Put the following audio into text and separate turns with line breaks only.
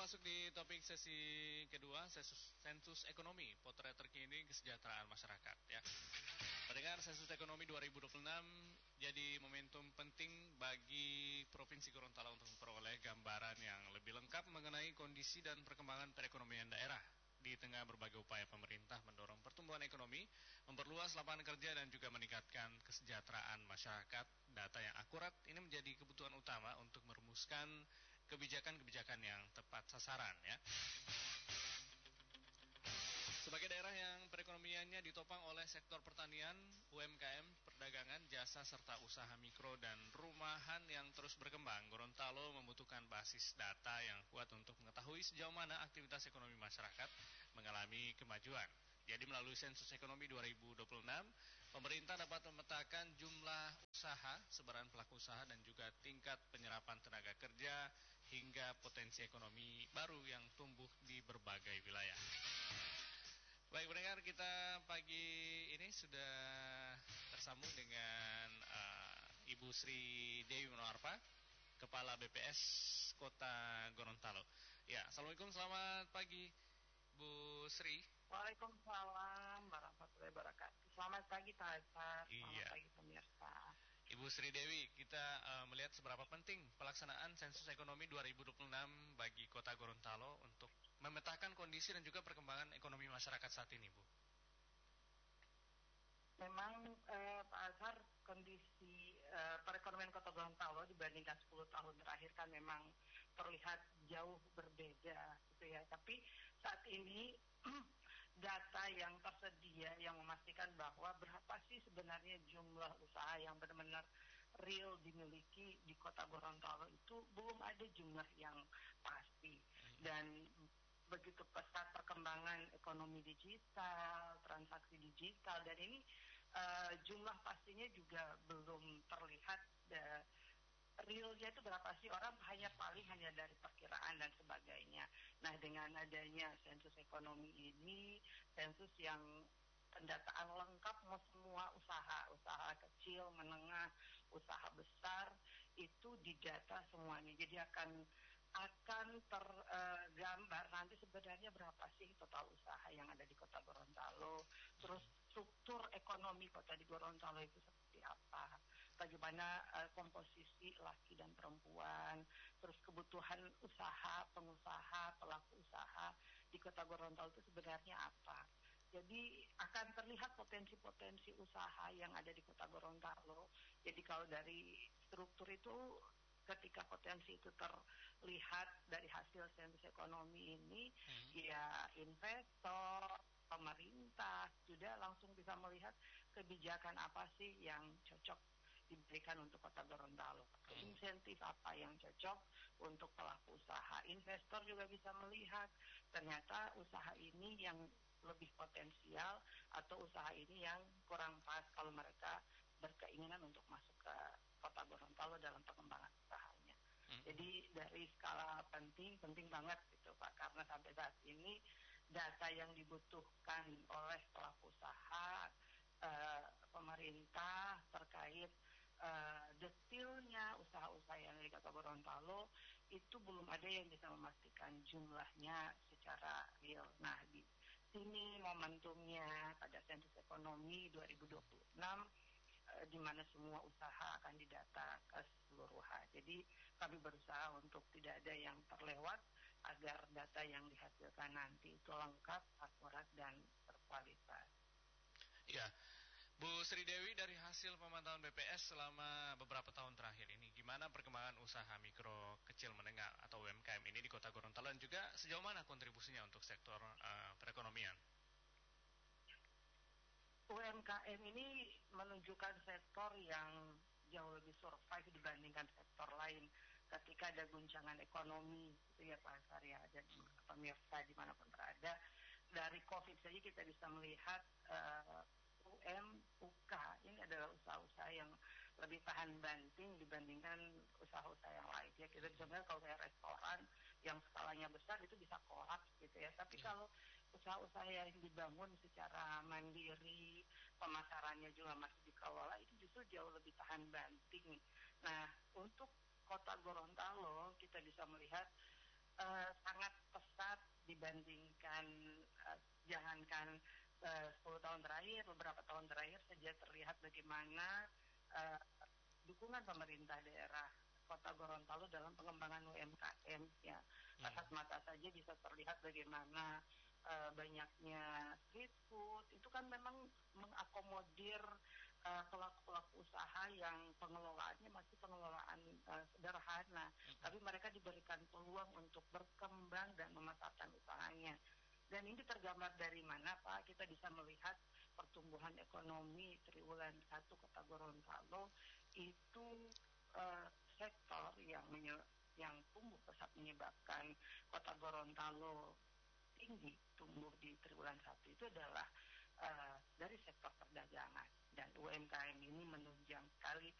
masuk di topik sesi kedua, sensus ekonomi, potret terkini kesejahteraan masyarakat ya. Pendengar, sensus ekonomi 2026 jadi momentum penting bagi Provinsi Gorontalo untuk memperoleh gambaran yang lebih lengkap mengenai kondisi dan perkembangan perekonomian daerah. Di tengah berbagai upaya pemerintah mendorong pertumbuhan ekonomi, memperluas lapangan kerja dan juga meningkatkan kesejahteraan masyarakat, data yang akurat ini menjadi kebutuhan utama untuk merumuskan kebijakan-kebijakan yang tepat sasaran ya. Sebagai daerah yang perekonomiannya ditopang oleh sektor pertanian, UMKM, perdagangan, jasa, serta usaha mikro dan rumahan yang terus berkembang, Gorontalo membutuhkan basis data yang kuat untuk mengetahui sejauh mana aktivitas ekonomi masyarakat mengalami kemajuan. Jadi melalui sensus ekonomi 2026, pemerintah dapat memetakan jumlah usaha, sebaran pelaku usaha, dan juga tingkat penyerapan tenaga kerja hingga potensi ekonomi baru yang tumbuh di berbagai wilayah. Baik pendengar, kita pagi ini sudah tersambung dengan Ibu Sri Dewi Manoarfa, Kepala BPS Kota Gorontalo. Ya, Assalamualaikum, selamat pagi Bu Sri.
Waalaikumsalam warahmatullahi wabarakatuh. Selamat pagi Pak Azhar, selamat pagi pemirsa.
Ibu Sri Dewi, kita melihat seberapa penting pelaksanaan sensus ekonomi 2026 bagi Kota Gorontalo untuk memetakan kondisi dan juga perkembangan ekonomi masyarakat saat ini, Bu.
Memang Pak Azhar, kondisi perekonomian Kota Gorontalo dibandingkan 10 tahun terakhir kan memang terlihat jauh berbeda gitu ya. Tapi saat ini data yang tersedia yang memastikan bahwa berapa sih sebenarnya jumlah usaha yang benar-benar real dimiliki di Kota Gorontalo itu belum ada jumlah yang pasti. Dan begitu pesat perkembangan ekonomi digital, transaksi digital, dan ini jumlah pastinya juga belum terlihat. Realnya itu berapa sih, orang hanya dari perkiraan dan sebagainya. Nah, dengan adanya sensus ekonomi ini, sensus yang pendataan lengkap semua usaha kecil, menengah, usaha besar itu didata semuanya. Jadi akan tergambar nanti sebenarnya berapa sih total usaha yang ada di Kota Gorontalo, terus struktur ekonomi kota di Gorontalo itu seperti apa, bagaimana komposisi laki dan perempuan, terus kebutuhan usaha, pengusaha, pelaku usaha di Kota Gorontalo itu sebenarnya apa. Jadi akan terlihat potensi-potensi usaha yang ada di Kota Gorontalo. Jadi kalau dari struktur itu, ketika potensi itu terlihat dari hasil sensus ekonomi ini, ya investor, pemerintah sudah langsung bisa melihat kebijakan apa sih yang cocok diberikan untuk Kota Gorontalo, insentif apa yang cocok untuk pelaku usaha. Investor juga bisa melihat ternyata usaha ini yang lebih potensial atau usaha ini yang kurang pas kalau mereka berkeinginan untuk masuk ke Kota Gorontalo dalam pengembangan usahanya. Jadi dari skala penting banget gitu Pak, karena sampai saat ini data yang dibutuhkan oleh pelaku usaha, pemerintah terkait detailnya usaha-usaha yang di Kota Gorontalo itu belum ada yang bisa memastikan jumlahnya secara real. Nah, di sini momentumnya pada sensus ekonomi 2026 di mana semua usaha akan didata keseluruhan. Jadi kami berusaha untuk tidak ada yang terlewat agar data yang dihasilkan nanti itu lengkap, akurat, dan berkualitas.
Ya, Bu Sri Dewi, dari hasil pemantauan BPS selama beberapa tahun terakhir ini, gimana perkembangan usaha mikro, kecil, menengah atau UMKM ini di Kota Gorontalo dan juga sejauh mana kontribusinya untuk sektor perekonomian?
UMKM ini menunjukkan sektor yang jauh lebih survive dibandingkan sektor lain ketika ada guncangan ekonomi gitu ya Pak Azhar ya, dan pemirsa dimanapun berada. Dari COVID saja kita bisa melihat UK ini adalah usaha-usaha yang lebih tahan banting dibandingkan usaha-usaha yang lain. Ya kita bisa melihat kalau kayak restoran yang skalanya besar itu bisa kolaps gitu ya. Tapi kalau usaha-usaha yang dibangun secara mandiri, pemasarannya juga masih dikelola, itu justru jauh lebih tahan banting. Nah, untuk Kota Gorontalo kita bisa melihat sangat dibandingkan jangankan 10 tahun terakhir, beberapa tahun terakhir saja terlihat bagaimana uh, dukungan pemerintah daerah Kota Gorontalo dalam pengembangan UMKM ya. Kasat mata saja bisa terlihat bagaimana banyaknya street food itu kan memang mengakomodir pelaku-pelaku usaha yang pengelolaannya masih pengelolaan sederhana, tapi mereka diberikan peluang untuk berkembang dan memasarkan usahanya. Dan ini tergambar dari mana, Pak? Kita bisa melihat pertumbuhan ekonomi triwulan 1 Kota Gorontalo itu sektor yang tumbuh pesat menyebabkan Kota Gorontalo tinggi tumbuh di triwulan 1 itu adalah dari sektor perdagangan, dan UMKM ini menunjang sekali